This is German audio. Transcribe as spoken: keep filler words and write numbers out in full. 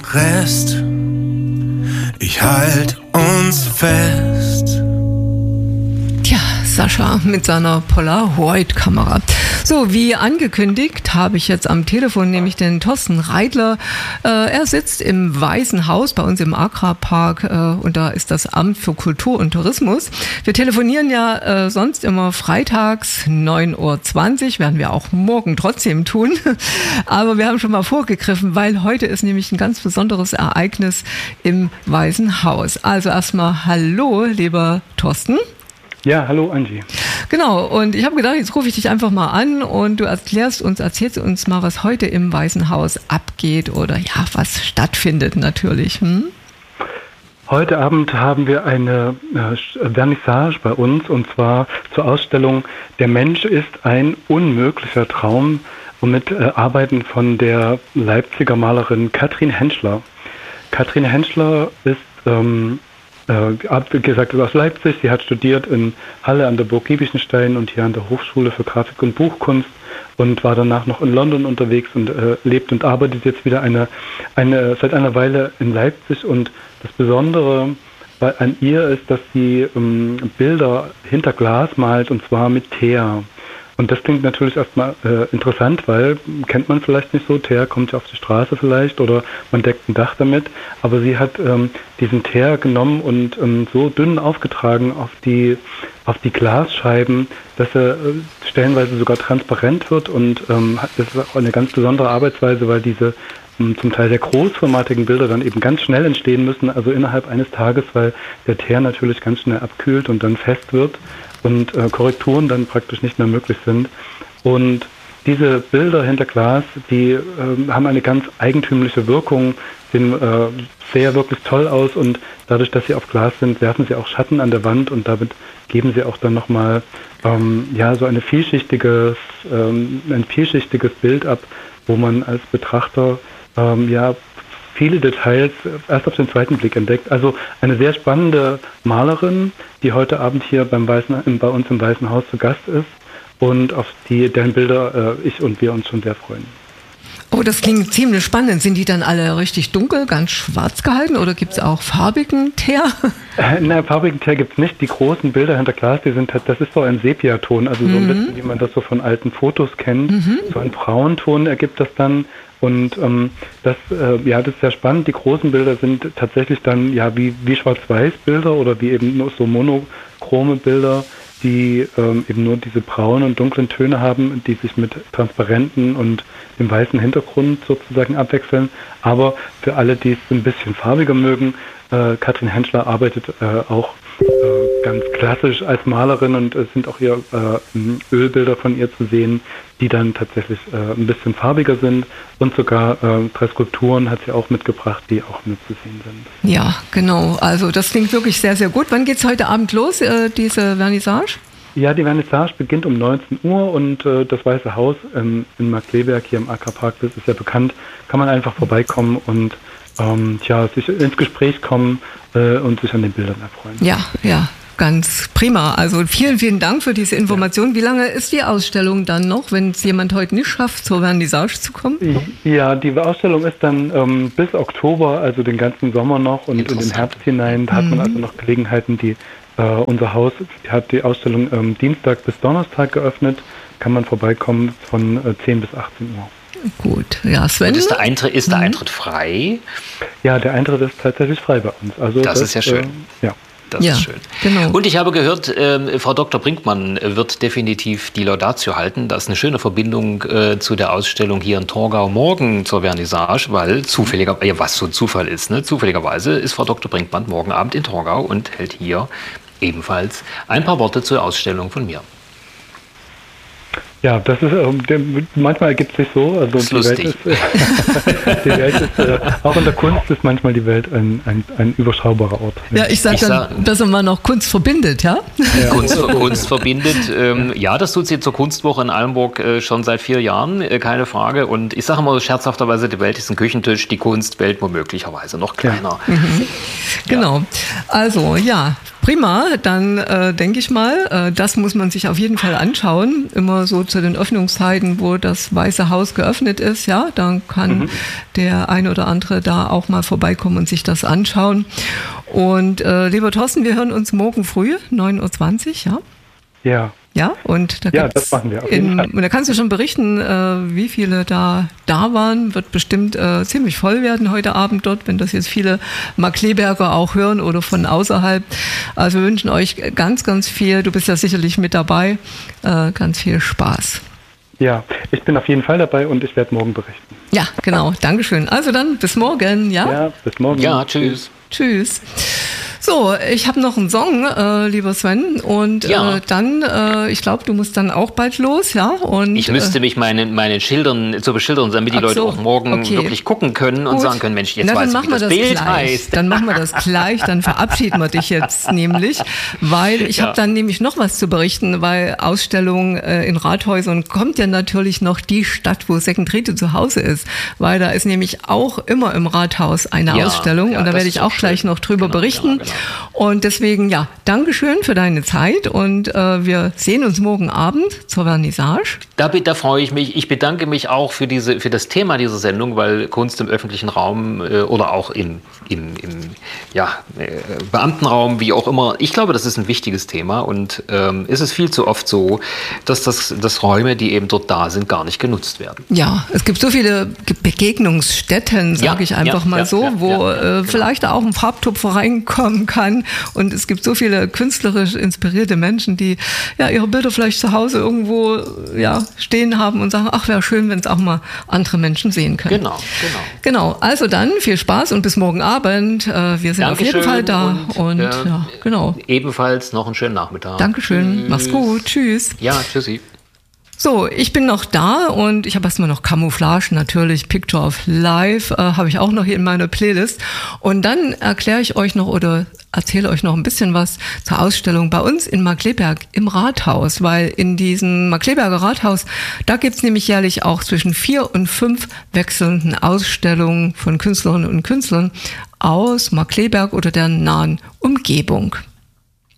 Rest. Ich halt uns fest. Tja, Sascha mit seiner Polaroid-Kamera. So, wie angekündigt, habe ich jetzt am Telefon nämlich den Thorsten Reidler. Äh, er sitzt im Weißen Haus bei uns im Agrarpark äh, und da ist das Amt für Kultur und Tourismus. Wir telefonieren ja äh, sonst immer freitags neun Uhr zwanzig, werden wir auch morgen trotzdem tun. Aber wir haben schon mal vorgegriffen, weil heute ist nämlich ein ganz besonderes Ereignis im Weißen Haus. Also erstmal hallo, lieber Thorsten. Ja, hallo Angie. Genau, und ich habe gedacht, jetzt rufe ich dich einfach mal an und du erklärst uns, erzählst uns mal, was heute im Weißen Haus abgeht oder ja, was stattfindet natürlich. Hm? Heute Abend haben wir eine äh, Vernissage bei uns und zwar zur Ausstellung Der Mensch ist ein unmöglicher Traum und mit äh, Arbeiten von der Leipziger Malerin Katrin Henschler. Katrin Henschler ist ähm, Wie gesagt, aus Leipzig. Sie hat studiert in Halle an der Burg Giebichenstein und hier an der Hochschule für Grafik und Buchkunst und war danach noch in London unterwegs und äh, lebt und arbeitet jetzt wieder eine, eine, seit einer Weile in Leipzig. Und das Besondere bei, an ihr ist, dass sie ähm, Bilder hinter Glas malt und zwar mit Teer. Und das klingt natürlich erstmal äh, interessant, weil kennt man vielleicht nicht so, Teer kommt ja auf die Straße vielleicht oder man deckt ein Dach damit, aber sie hat ähm, diesen Teer genommen und ähm, so dünn aufgetragen auf die auf die Glasscheiben, dass er äh, stellenweise sogar transparent wird und ähm, das ist auch eine ganz besondere Arbeitsweise, weil diese ähm, zum Teil sehr großformatigen Bilder dann eben ganz schnell entstehen müssen, also innerhalb eines Tages, weil der Teer natürlich ganz schnell abkühlt und dann fest wird und äh, Korrekturen dann praktisch nicht mehr möglich sind. Und diese Bilder hinter Glas, die äh, haben eine ganz eigentümliche Wirkung, sehen äh, sehr wirklich toll aus und dadurch, dass sie auf Glas sind, werfen sie auch Schatten an der Wand und damit geben sie auch dann nochmal ähm, ja, so eine vielschichtiges, ähm, ein vielschichtiges Bild ab, wo man als Betrachter ähm, ja viele Details erst auf den zweiten Blick entdeckt. Also eine sehr spannende Malerin, die heute Abend hier beim Weißen, bei uns im Weißen Haus zu Gast ist und auf die, deren Bilder äh, ich und wir uns schon sehr freuen. Oh, das klingt ziemlich spannend. Sind die dann alle richtig dunkel, ganz schwarz gehalten oder gibt es auch farbigen Teer? Äh, nein, farbigen Teer gibt es nicht. Die großen Bilder hinter Glas, die sind, das ist so ein Sepiaton, also mhm. so ein bisschen, wie man das so von alten Fotos kennt. Mhm. So ein Braunton ergibt das dann. Und ähm, das, äh, ja, das ist sehr spannend. Die großen Bilder sind tatsächlich dann ja wie, wie Schwarz-Weiß-Bilder oder wie eben nur so monochrome Bilder, die ähm, eben nur diese braunen und dunklen Töne haben, die sich mit transparenten und dem weißen Hintergrund sozusagen abwechseln. Aber für alle, die es ein bisschen farbiger mögen, äh, Katrin Henschler arbeitet äh, auch äh, ganz klassisch als Malerin und es sind auch hier äh, Ölbilder von ihr zu sehen, die dann tatsächlich äh, ein bisschen farbiger sind und sogar äh, drei Skulpturen hat sie auch mitgebracht, die auch mit zu sehen sind. Ja, genau. Also das klingt wirklich sehr, sehr gut. Wann geht es heute Abend los, äh, diese Vernissage? Ja, die Vernissage beginnt um neunzehn Uhr und äh, das Weiße Haus ähm, in Markkleeberg hier im Agrarpark, das ist ja bekannt, kann man einfach vorbeikommen und ähm, tja, sich ins Gespräch kommen äh, und sich an den Bildern erfreuen. Ja, ja. Ganz prima. Also vielen, vielen Dank für diese Information. Wie lange ist die Ausstellung dann noch, wenn es jemand heute nicht schafft, zur Vernissage zu kommen? Ja, die Ausstellung ist dann ähm, bis Oktober, also den ganzen Sommer noch und in den Herbst hinein. Da hat man also noch Gelegenheiten, die äh, unser Haus hat die Ausstellung ähm, Dienstag bis Donnerstag geöffnet. Kann man vorbeikommen von äh, zehn bis achtzehn Uhr. Gut, ja, Sven. Und ist der Eintritt, ist der Eintritt frei? Ja, der Eintritt ist tatsächlich frei bei uns. Also das, das ist ja schön. Äh, ja. Das ja, ist schön. Genau. Und ich habe gehört, äh, Frau Doktor Brinkmann wird definitiv die Laudatio halten. Das ist eine schöne Verbindung äh, zu der Ausstellung hier in Torgau morgen zur Vernissage, weil zufälligerweise, ja, was so ein Zufall ist, ne? Zufälligerweise ist Frau Doktor Brinkmann morgen Abend in Torgau und hält hier ebenfalls ein paar Worte zur Ausstellung von mir. Ja, das ist äh, manchmal ergibt sich so. Also das ist die lustig. Welt ist, äh, die Welt ist äh, auch in der Kunst ist manchmal die Welt ein, ein, ein überschaubarer Ort. Ja, ich sage dann, sag, dass man noch Kunst verbindet, ja? ja. Kunst, Kunst verbindet. Ähm, ja, das tut sie zur Kunstwoche in Allenburg äh, schon seit vier Jahren, äh, keine Frage. Und ich sage mal scherzhafterweise, die Welt ist ein Küchentisch, die Kunstwelt womöglicherweise noch kleiner. Ja. Mhm. Genau. Also, ja. Prima, dann äh, denke ich mal, äh, das muss man sich auf jeden Fall anschauen. Immer so zu den Öffnungszeiten, wo das Weiße Haus geöffnet ist, ja, dann kann mhm. der eine oder andere da auch mal vorbeikommen und sich das anschauen. Und äh, lieber Thorsten, wir hören uns morgen früh, neun Uhr zwanzig, ja? Ja. Ja, und da, ja, das machen wir auf jeden in, Fall. Und da kannst du schon berichten, äh, wie viele da da waren. Wird bestimmt äh, ziemlich voll werden heute Abend dort, wenn das jetzt viele Markkleeberger auch hören oder von außerhalb. Also wir wünschen euch ganz, ganz viel. Du bist ja sicherlich mit dabei. Äh, ganz viel Spaß. Ja, ich bin auf jeden Fall dabei und ich werde morgen berichten. Ja, genau. Dankeschön. Also dann bis morgen. Ja, ja bis morgen. Ja, tschüss. Tschüss. So, ich habe noch einen Song, äh, lieber Sven, und ja. äh, dann, äh, ich glaube, du musst dann auch bald los, ja? Und, ich müsste äh, mich meinen, meinen Schildern zu beschildern, damit die Leute so, auch morgen okay. wirklich gucken können und Gut. sagen können, Mensch, jetzt Na, weiß ich, wie das, das Bild gleich. heißt. Dann machen wir das gleich, dann verabschieden wir dich jetzt nämlich, weil ich ja. habe dann nämlich noch was zu berichten, weil Ausstellung äh, in Rathäusern kommt ja natürlich noch die Stadt, wo Second Rete zu Hause ist, weil da ist nämlich auch immer im Rathaus eine ja, Ausstellung ja, und da werde ich auch schön. gleich noch drüber genau, berichten. Genau, genau. Und deswegen, ja, Dankeschön für deine Zeit und äh, wir sehen uns morgen Abend zur Vernissage. Da, da freue ich mich. Ich bedanke mich auch für, diese, für das Thema dieser Sendung, weil Kunst im öffentlichen Raum äh, oder auch im, im, im ja, äh, Beamtenraum, wie auch immer, ich glaube, das ist ein wichtiges Thema und ähm, es ist viel zu oft so, dass, das, dass Räume, die eben dort da sind, gar nicht genutzt werden. Ja, es gibt so viele Begegnungsstätten, sage ja, ich einfach ja, mal ja, so, ja, wo ja, ja, äh, genau. vielleicht auch ein Farbtupfer reinkommen kann. Und es gibt so viele künstlerisch inspirierte Menschen, die ja ihre Bilder vielleicht zu Hause irgendwo ja, stehen haben und sagen, ach, wäre schön, wenn es auch mal andere Menschen sehen können. Genau, genau. Genau, also dann viel Spaß und bis morgen Abend. Wir sind Dankeschön auf jeden Fall da. Und, und äh, ja, genau. Ebenfalls noch einen schönen Nachmittag. Dankeschön, Tschüss. Mach's gut, tschüss. Ja, tschüssi. So, ich bin noch da und ich habe erstmal noch Camouflage, natürlich Picture of Life, äh, habe ich auch noch hier in meiner Playlist. Und dann erkläre ich euch noch oder erzähle euch noch ein bisschen was zur Ausstellung bei uns in Markkleeberg im Rathaus, weil in diesem Markkleeberger Rathaus, da gibt's nämlich jährlich auch zwischen vier und fünf wechselnden Ausstellungen von Künstlerinnen und Künstlern aus Markkleeberg oder der nahen Umgebung.